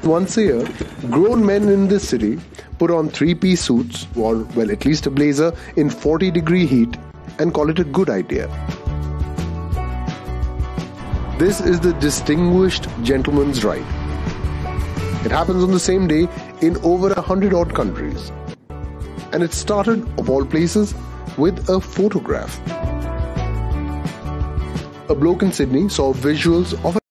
Once a year, grown men in this city put on three-piece suits, or well, at least a blazer, in 40-degree heat and call it a good idea. This is the distinguished gentleman's ride. It happens on the same day in over 100-odd countries. And it started, of all places, with a photograph. A bloke in Sydney saw visuals of